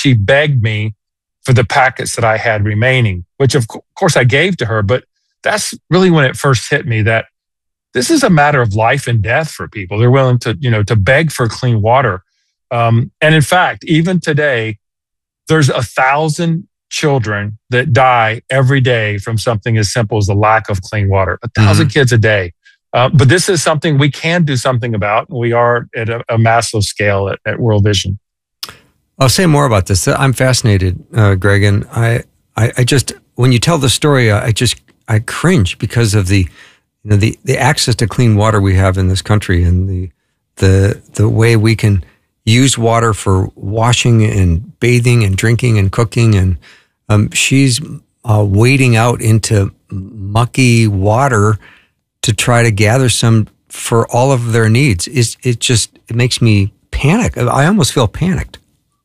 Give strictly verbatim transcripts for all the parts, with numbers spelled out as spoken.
she begged me for the packets that I had remaining, which of co- course I gave to her. But that's really when it first hit me that this is a matter of life and death for people. They're willing to, you know, to beg for clean water. Um, and in fact, even today, there's a thousand children that die every day from something as simple as the lack of clean water. A thousand mm-hmm. kids a day. Uh, but this is something we can do something about. We are at a, a massive scale at, at World Vision. I'll say more about this. I'm fascinated, uh, Greg, and I, I, I just when you tell the story, I just I cringe because of the, you know, the, the access to clean water we have in this country, and the the the way we can use water for washing and bathing and drinking and cooking. And um, she's uh, wading out into mucky water to try to gather some for all of their needs. Is it just it makes me panic. I almost feel panicked.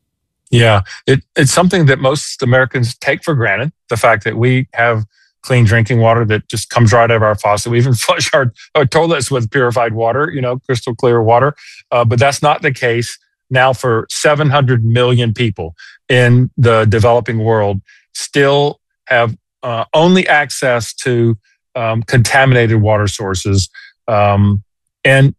Yeah, it, it's something that most Americans take for granted, the fact that we have clean drinking water that just comes right out of our faucet. We even flush our, our toilets with purified water, you know, crystal clear water. Uh, but that's not the case now for seven hundred million people in the developing world still have uh, only access to um, contaminated water sources. Um, and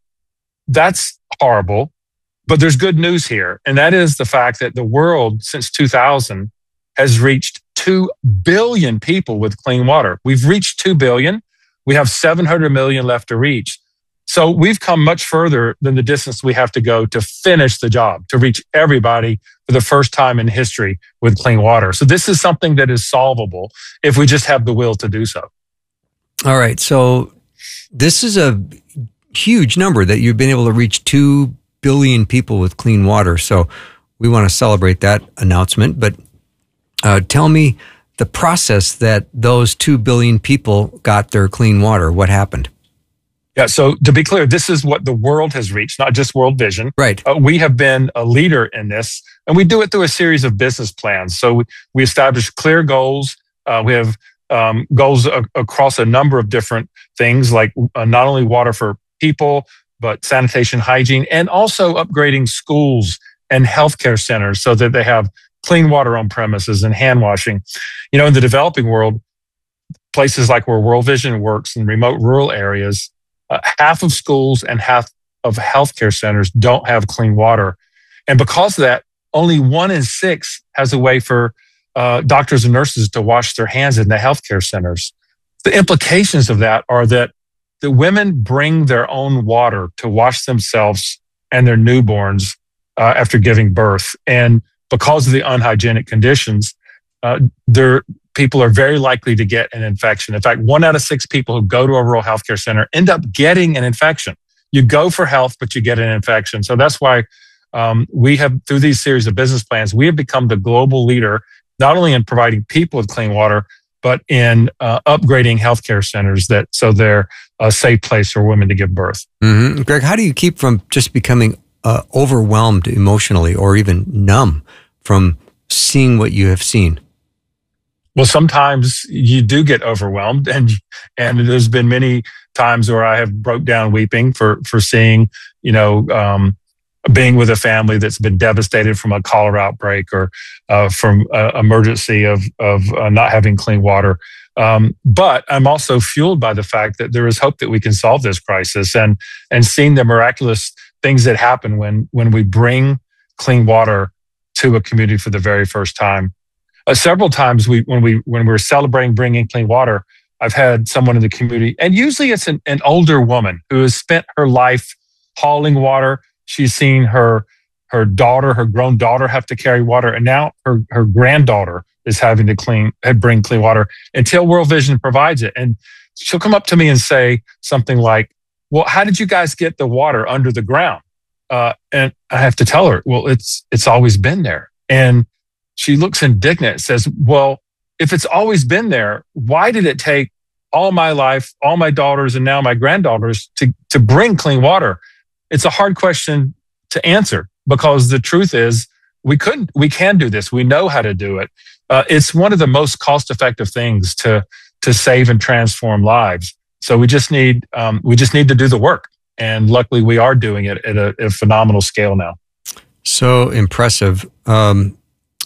that's horrible. But there's good news here, and that is the fact that the world since two thousand has reached two billion people with clean water. We've reached two billion. We have seven hundred million left to reach. So we've come much further than the distance we have to go to finish the job, to reach everybody for the first time in history with clean water. So this is something that is solvable if we just have the will to do so. All right. So this is a huge number that you've been able to reach two billion people with clean water. So we want to celebrate that announcement. But uh, tell me the process that those two billion people got their clean water. What happened? Yeah, so to be clear, this is what the world has reached, not just World Vision. Right. Uh, we have been a leader in this, and we do it through a series of business plans. So we, we establish clear goals. Uh, we have um, goals a- across a number of different things, like uh, not only water for people, but sanitation, hygiene, and also upgrading schools and healthcare centers so that they have clean water on premises and hand washing. You know, in the developing world, places like where World Vision works in remote rural areas, uh, half of schools and half of healthcare centers don't have clean water. And because of that, only one in six has a way for uh, doctors and nurses to wash their hands in the healthcare centers. The implications of that are that the women bring their own water to wash themselves and their newborns uh, after giving birth. And because of the unhygienic conditions, uh, their people are very likely to get an infection. In fact, one out of six people who go to a rural healthcare center end up getting an infection. You go for health, but you get an infection. So that's why um, we have, through these series of business plans, we have become the global leader, not only in providing people with clean water, but in uh, upgrading healthcare centers that so they're a safe place for women to give birth. Mm-hmm. Greg, how do you keep from just becoming uh, overwhelmed emotionally or even numb from seeing what you have seen? Well, sometimes you do get overwhelmed, and and there's been many times where I have broke down weeping for for seeing, you know, um, being with a family that's been devastated from a cholera outbreak or uh, from an emergency of of uh, not having clean water. Um, but I'm also fueled by the fact that there is hope that we can solve this crisis, and and seeing the miraculous things that happen when when we bring clean water to a community for the very first time. Uh, several times we when we when we're celebrating bringing clean water, I've had someone in the community, and usually it's an, an older woman who has spent her life hauling water. She's seen her her daughter, her grown daughter, have to carry water, and now her her granddaughter is having to clean bring clean water until World Vision provides it. And she'll come up to me and say something like, "Well, how did you guys get the water under the ground?" Uh, and I have to tell her, "Well, it's it's always been there." And she looks indignant and says, "Well, if it's always been there, why did it take all my life, all my daughters, and now my granddaughters to to bring clean water?" It's a hard question to answer because the truth is we couldn't, we can do this. We know how to do it. Uh, it's one of the most cost-effective things to to save and transform lives. So we just need um, we just need to do the work, and luckily we are doing it at a, a phenomenal scale now. So impressive. Um,